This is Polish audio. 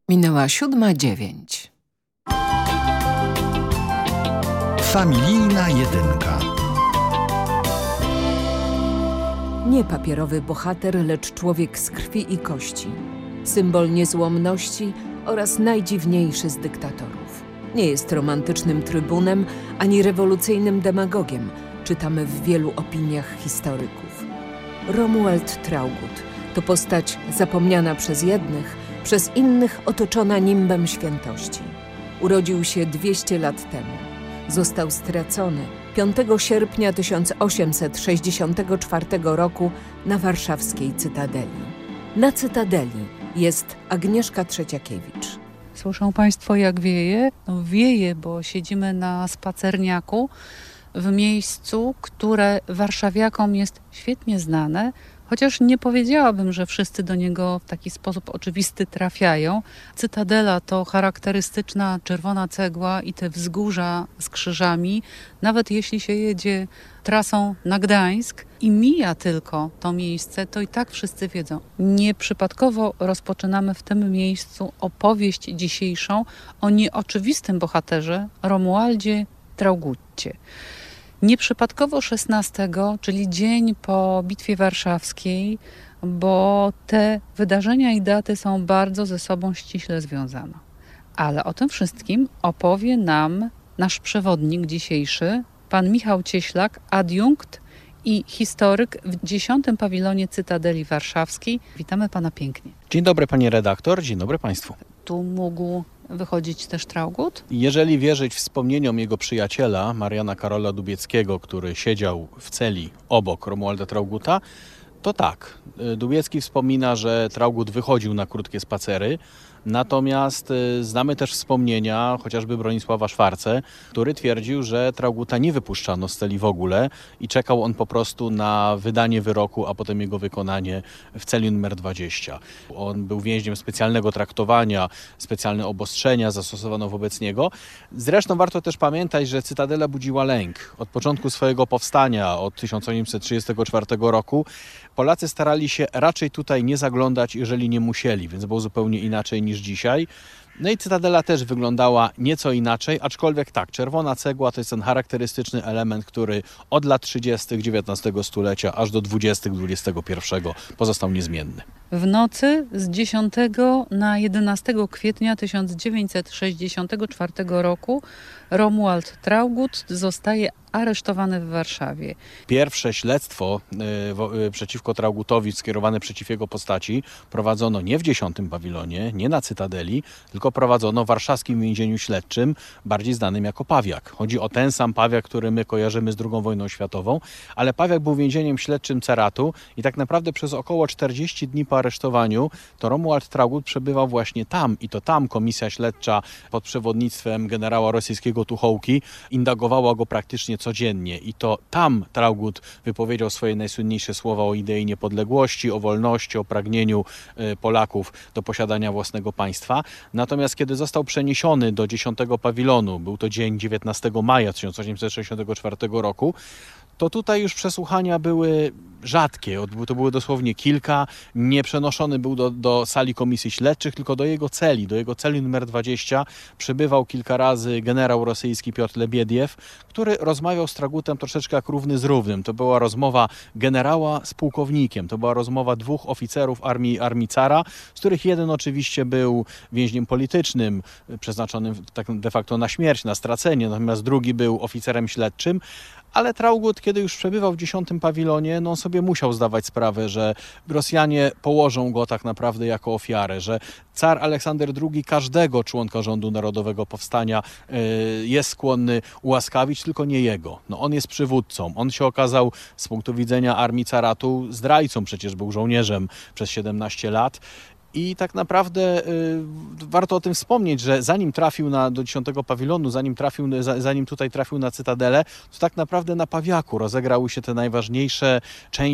Minęła 7:09. Familijna jedynka. Nie papierowy bohater, lecz człowiek z krwi i kości. Symbol niezłomności oraz najdziwniejszy z dyktatorów. Nie jest romantycznym trybunem, ani rewolucyjnym demagogiem, czytamy w wielu opiniach historyków. Romuald Traugott to postać zapomniana przez jednych, przez innych otoczona nimbem świętości. Urodził się 200 lat temu. Został stracony 5 sierpnia 1864 roku na warszawskiej Cytadeli. Na Cytadeli jest Agnieszka Trzeciakiewicz. Słyszą Państwo, jak wieje? No wieje, bo siedzimy na spacerniaku w miejscu, które warszawiakom jest świetnie znane, chociaż nie powiedziałabym, że wszyscy do niego w taki sposób oczywisty trafiają. Cytadela to charakterystyczna czerwona cegła i te wzgórza z krzyżami. Nawet jeśli się jedzie trasą na Gdańsk i mija tylko to miejsce, to i tak wszyscy wiedzą. Nieprzypadkowo rozpoczynamy w tym miejscu opowieść dzisiejszą o nieoczywistym bohaterze Romualdzie Traugutcie. Nieprzypadkowo 16, czyli dzień po Bitwie Warszawskiej, bo te wydarzenia i daty są bardzo ze sobą ściśle związane. Ale o tym wszystkim opowie nam nasz przewodnik dzisiejszy, pan Michał Cieślak, adiunkt i historyk w 10. pawilonie Cytadeli Warszawskiej. Witamy pana pięknie. Dzień dobry pani redaktor, dzień dobry państwu. Tu mógł wychodzić też Traugott? Jeżeli wierzyć wspomnieniom jego przyjaciela, Mariana Karola Dubieckiego, który siedział w celi obok Romualda Traugutta, to tak. Dubiecki wspomina, że Traugott wychodził na krótkie spacery, natomiast znamy też wspomnienia chociażby Bronisława Szwarce, który twierdził, że Traugutta nie wypuszczano z celi w ogóle i czekał on po prostu na wydanie wyroku, a potem jego wykonanie w celi nr 20. On był więźniem specjalnego traktowania, specjalne obostrzenia zastosowano wobec niego. Zresztą warto też pamiętać, że Cytadela budziła lęk. Od początku swojego powstania, od 1834 roku, Polacy starali się raczej tutaj nie zaglądać, jeżeli nie musieli, więc było zupełnie inaczej niż dzisiaj. No i Cytadela też wyglądała nieco inaczej, aczkolwiek tak, czerwona cegła to jest ten charakterystyczny element, który od lat 30. XIX stulecia aż do 20. XXI pozostał niezmienny. W nocy z 10 na 11 kwietnia 1964 roku Romuald Traugott zostaje aresztowany w Warszawie. Pierwsze śledztwo przeciwko Trauguttowi skierowane przeciw jego postaci prowadzono nie w 10. pawilonie, nie na Cytadeli, tylko prowadzono w warszawskim więzieniu śledczym, bardziej znanym jako Pawiak. Chodzi o ten sam Pawiak, który my kojarzymy z II wojną światową, ale Pawiak był więzieniem śledczym Ceratu i tak naprawdę przez około 40 dni po aresztowaniu to Romuald Traugott przebywał właśnie tam i to tam komisja śledcza pod przewodnictwem generała rosyjskiego Tuchołki indagowała go praktycznie codziennie i to tam Traugott wypowiedział swoje najsłynniejsze słowa o idei niepodległości, o wolności, o pragnieniu Polaków do posiadania własnego państwa. Natomiast kiedy został przeniesiony do 10. pawilonu, był to dzień 19 maja 1864 roku, to tutaj już przesłuchania były rzadkie, to były dosłownie kilka, nie przenoszony był do sali komisji śledczych, tylko do jego celi numer 20 przybywał kilka razy generał rosyjski Piotr Lebiediew, który rozmawiał z Trauguttem troszeczkę jak równy z równym. To była rozmowa generała z pułkownikiem, to była rozmowa dwóch oficerów armii cara, z których jeden oczywiście był więźniem politycznym, przeznaczonym tak de facto na śmierć, na stracenie, natomiast drugi był oficerem śledczym. Ale Traugott, kiedy już przebywał w 10. pawilonie, on sobie musiał zdawać sprawę, że Rosjanie położą go tak naprawdę jako ofiarę, że car Aleksander II każdego członka rządu narodowego powstania jest skłonny ułaskawić, tylko nie jego. On jest przywódcą. On się okazał z punktu widzenia armii caratu zdrajcą, przecież był żołnierzem przez 17 lat. I tak naprawdę warto o tym wspomnieć, że zanim trafił do 10. pawilonu, zanim tutaj trafił na Cytadelę, to tak naprawdę na Pawiaku rozegrały się te najważniejsze części